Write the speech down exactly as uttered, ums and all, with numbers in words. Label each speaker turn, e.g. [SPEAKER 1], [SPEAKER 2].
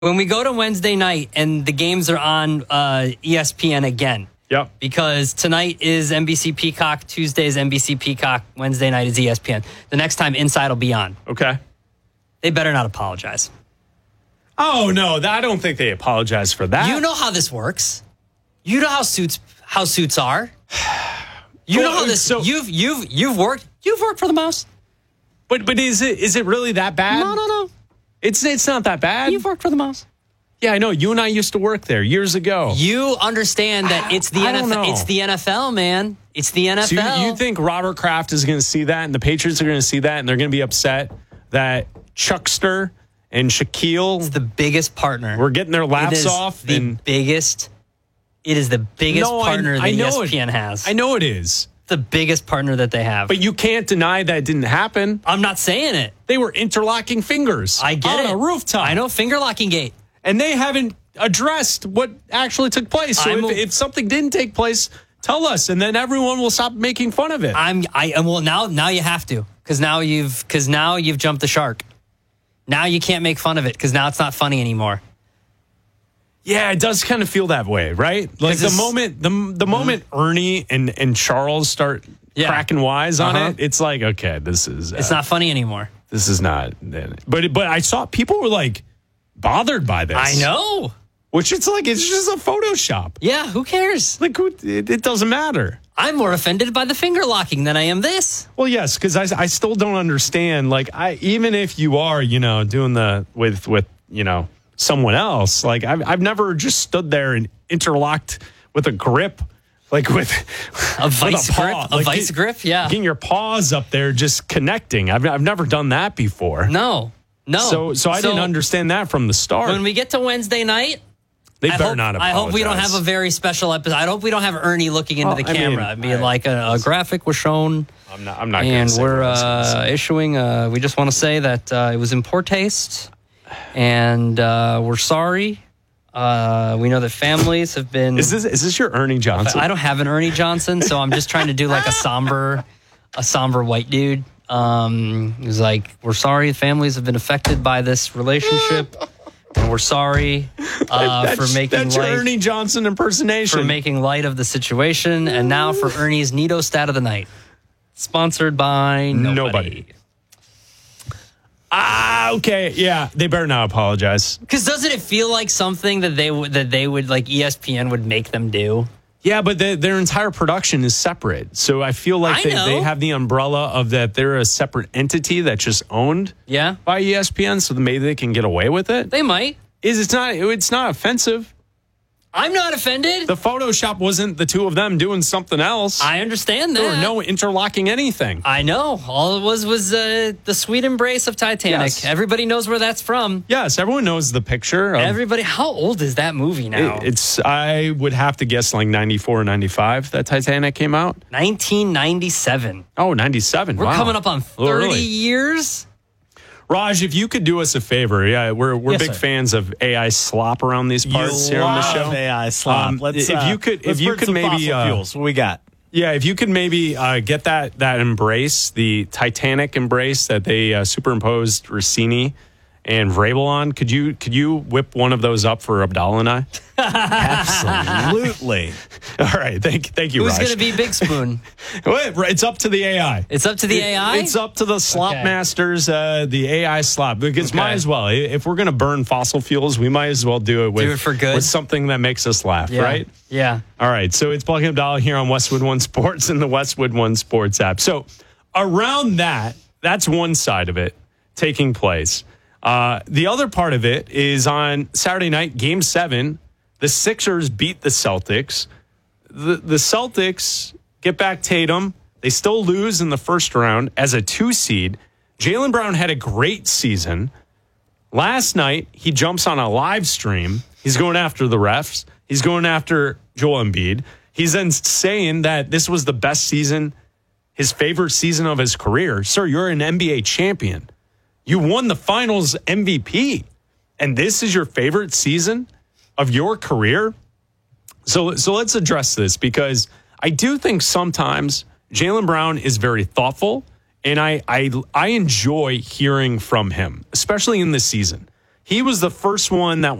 [SPEAKER 1] When we go to Wednesday night and the games are on uh, E S P N again.
[SPEAKER 2] Yep.
[SPEAKER 1] Because tonight is N B C Peacock, Tuesday is N B C Peacock, Wednesday night is E S P N. The next time Inside will be on.
[SPEAKER 2] Okay.
[SPEAKER 1] They better not apologize.
[SPEAKER 2] Oh, no, I don't think they apologize for that.
[SPEAKER 1] You know how this works. You know how suits how suits are. You know how this.
[SPEAKER 2] So,
[SPEAKER 1] you've you've you've worked. You've worked for the Mouse.
[SPEAKER 2] But but is it is it really that bad?
[SPEAKER 1] No, no, no.
[SPEAKER 2] It's it's not that bad.
[SPEAKER 1] You've worked for the Mouse.
[SPEAKER 2] Yeah, I know. You and I used to work there years ago.
[SPEAKER 1] You understand that it's the
[SPEAKER 2] I
[SPEAKER 1] N F L.
[SPEAKER 2] don't know.
[SPEAKER 1] It's the N F L, man. It's the N F L.
[SPEAKER 2] So you, you think Robert Kraft is going to see that, and the Patriots are going to see that, and they're going to be upset that Chuckster and Shaquille
[SPEAKER 1] it's the biggest partner.
[SPEAKER 2] were getting their
[SPEAKER 1] It
[SPEAKER 2] laughs
[SPEAKER 1] is
[SPEAKER 2] off?
[SPEAKER 1] the
[SPEAKER 2] and
[SPEAKER 1] biggest. It is the biggest
[SPEAKER 2] No, I-
[SPEAKER 1] partner that
[SPEAKER 2] I know
[SPEAKER 1] E S P N
[SPEAKER 2] it,
[SPEAKER 1] has.
[SPEAKER 2] I know it is.
[SPEAKER 1] The biggest partner that they have.
[SPEAKER 2] But you can't deny that it didn't happen.
[SPEAKER 1] I'm not saying it.
[SPEAKER 2] They were interlocking fingers
[SPEAKER 1] I get
[SPEAKER 2] on
[SPEAKER 1] it.
[SPEAKER 2] a rooftop.
[SPEAKER 1] I know finger locking gate.
[SPEAKER 2] And they haven't addressed what actually took place. So
[SPEAKER 1] I'm
[SPEAKER 2] if,
[SPEAKER 1] a-
[SPEAKER 2] if something didn't take place, tell us, and then everyone will stop making fun of it.
[SPEAKER 1] I'm I and well now now you have to because now you've because now you've jumped the shark. Now you can't make fun of it because now it's not funny anymore.
[SPEAKER 2] Yeah, it does kind of feel that way, right? Like the
[SPEAKER 1] this-
[SPEAKER 2] moment the the moment Ernie and and Charles start
[SPEAKER 1] Yeah.
[SPEAKER 2] cracking wise on
[SPEAKER 1] Uh-huh.
[SPEAKER 2] it, it's like, okay, this is uh,
[SPEAKER 1] It's not funny anymore.
[SPEAKER 2] this is not. But but I saw people were like bothered by this.
[SPEAKER 1] I know.
[SPEAKER 2] Which it's like it's just a Photoshop.
[SPEAKER 1] Yeah, who cares?
[SPEAKER 2] Like who, it, it doesn't matter.
[SPEAKER 1] I'm more offended by the finger locking than I am this.
[SPEAKER 2] Well, yes, because I, I still don't understand. Like, I even if you are, you know, doing the with with you know someone else, like I've I've never just stood there and interlocked with a grip, like with
[SPEAKER 1] A vice
[SPEAKER 2] with
[SPEAKER 1] grip,
[SPEAKER 2] paw.
[SPEAKER 1] a
[SPEAKER 2] Like,
[SPEAKER 1] vice
[SPEAKER 2] get-
[SPEAKER 1] grip, yeah.
[SPEAKER 2] getting your paws up there, just connecting. I've I've never done that before.
[SPEAKER 1] No, no.
[SPEAKER 2] So so I didn't understand that from the start.
[SPEAKER 1] When we get to Wednesday night,
[SPEAKER 2] they
[SPEAKER 1] I
[SPEAKER 2] better
[SPEAKER 1] hope,
[SPEAKER 2] not
[SPEAKER 1] I
[SPEAKER 2] apologize.
[SPEAKER 1] hope we don't have a very special episode. I hope we don't have Ernie looking into
[SPEAKER 2] Well,
[SPEAKER 1] the
[SPEAKER 2] I mean,
[SPEAKER 1] camera. I mean,
[SPEAKER 2] I-
[SPEAKER 1] like a, a graphic was shown.
[SPEAKER 2] I'm not. I'm not. gonna
[SPEAKER 1] And
[SPEAKER 2] say
[SPEAKER 1] we're
[SPEAKER 2] what I was gonna
[SPEAKER 1] uh,
[SPEAKER 2] say.
[SPEAKER 1] issuing, uh, we just want to say that uh, it was in poor taste, and uh, we're sorry. Uh, we know that families have been.
[SPEAKER 2] Is this is this your Ernie Johnson?
[SPEAKER 1] I don't have an Ernie Johnson, so I'm just trying to do like a somber, a somber white dude. Um, he's like, we're sorry, families have been affected by this relationship, and we're sorry uh,
[SPEAKER 2] That's-
[SPEAKER 1] for making
[SPEAKER 2] that's your
[SPEAKER 1] light
[SPEAKER 2] Ernie Johnson impersonation.
[SPEAKER 1] for making light of the situation, and now for Ernie's Neato stat of the night, sponsored by nobody.
[SPEAKER 2] Nobody. Ah, okay, yeah, they better not apologize.
[SPEAKER 1] Because doesn't it feel like something that they would that they would like E S P N would make them do?
[SPEAKER 2] Yeah, but they, their entire production is separate, so I feel like
[SPEAKER 1] I
[SPEAKER 2] they,
[SPEAKER 1] know.
[SPEAKER 2] they have the umbrella of that they're a separate entity that's just owned
[SPEAKER 1] Yeah,
[SPEAKER 2] by E S P N, so maybe they can get away with it.
[SPEAKER 1] they might.
[SPEAKER 2] Is it's not it's not offensive.
[SPEAKER 1] I'm not offended.
[SPEAKER 2] The Photoshop wasn't the two of them doing something else.
[SPEAKER 1] I understand that.
[SPEAKER 2] there were no interlocking anything.
[SPEAKER 1] I know. All it was was uh, the sweet embrace of Titanic.
[SPEAKER 2] Yes.
[SPEAKER 1] Everybody knows where that's from.
[SPEAKER 2] Yes, everyone knows the picture. Of,
[SPEAKER 1] Everybody. How old is that movie now?
[SPEAKER 2] it- it's I would have to guess like ninety-four or ninety-five that Titanic came out.
[SPEAKER 1] nineteen ninety-seven.
[SPEAKER 2] Oh, ninety-seven.
[SPEAKER 1] We're
[SPEAKER 2] Wow.
[SPEAKER 1] coming up on
[SPEAKER 2] A little
[SPEAKER 1] thirty
[SPEAKER 2] early.
[SPEAKER 1] years.
[SPEAKER 2] Raj, if you could do us a favor, yeah, we're we're
[SPEAKER 3] Yes,
[SPEAKER 2] big
[SPEAKER 3] sir.
[SPEAKER 2] fans of A I slop around these parts here on the show.
[SPEAKER 3] A I slop.
[SPEAKER 2] Um,
[SPEAKER 3] let's,
[SPEAKER 2] if
[SPEAKER 3] uh,
[SPEAKER 2] you could,
[SPEAKER 3] let's
[SPEAKER 2] if you
[SPEAKER 3] burn
[SPEAKER 2] could
[SPEAKER 3] some
[SPEAKER 2] maybe,
[SPEAKER 3] fossil
[SPEAKER 2] uh,
[SPEAKER 3] fuels. What we got?
[SPEAKER 2] yeah, if you could maybe uh, get that that embrace, the Titanic embrace that they uh, superimposed Rossini and Vrabel on. Could you could you whip one of those up for Abdallah and I?
[SPEAKER 3] Absolutely.
[SPEAKER 2] All right, thank thank you,
[SPEAKER 1] Who's
[SPEAKER 2] Raj.
[SPEAKER 1] going to be Big Spoon?
[SPEAKER 2] Wait, right, it's up to the A I.
[SPEAKER 1] It's up to the A I.
[SPEAKER 2] It's up to the slop
[SPEAKER 1] Okay.
[SPEAKER 2] masters, uh, the A I slop. Because
[SPEAKER 1] Okay.
[SPEAKER 2] might as well. If we're going to burn fossil fuels, we might as well do it with,
[SPEAKER 1] it for good.
[SPEAKER 2] with something that makes us laugh,
[SPEAKER 1] Yeah.
[SPEAKER 2] right?
[SPEAKER 1] Yeah.
[SPEAKER 2] All right. So it's Plugging Abdallah here on Westwood One Sports and the Westwood One Sports app. So around that, that's one side of it taking place. Uh, the other part of it is on Saturday night, game seven. The Sixers beat the Celtics. The, the Celtics get back Tatum. They still lose in the first round as a two seed. Jaylen Brown had a great season. Last night, he jumps on a live stream. He's going after the refs. He's going after Joel Embiid. He's then saying that this was the best season, his favorite season of his career. Sir, you're an N B A champion. You won the finals M V P. And this is your favorite season of your career? So, so let's address this because I do think sometimes Jaylen Brown is very thoughtful, and I, I I enjoy hearing from him, especially in this season. He was the first one that